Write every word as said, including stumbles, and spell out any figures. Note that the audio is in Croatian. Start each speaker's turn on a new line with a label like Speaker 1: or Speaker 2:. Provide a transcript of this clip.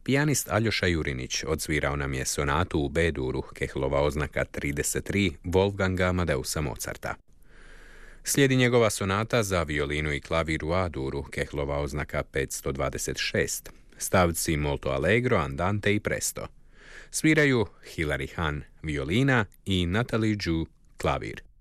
Speaker 1: Pijanist Aljoša Jurinić odsvirao nam je sonatu u B-duru, Kehlova oznaka trideset tri, Wolfganga Amadeusa Mozarta. Slijedi njegova sonata za violinu i klavir u A-duru, Kehlova oznaka petsto dvadeset šest, stavci molto allegro, andante i presto. Sviraju Hilary Hahn, violina i Natalie Ju, klavir.